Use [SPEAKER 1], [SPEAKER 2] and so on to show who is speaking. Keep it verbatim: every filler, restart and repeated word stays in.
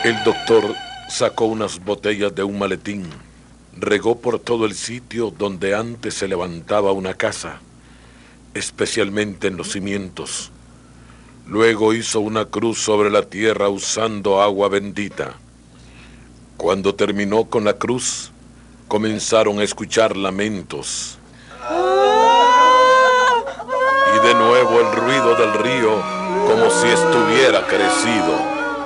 [SPEAKER 1] El doctor sacó unas botellas de un maletín, regó por todo el sitio donde antes se levantaba una casa, especialmente en los cimientos. Luego hizo una cruz sobre la tierra usando agua bendita. Cuando terminó con la cruz, comenzaron a escuchar lamentos. Y de nuevo el ruido del río como si estuviera crecido.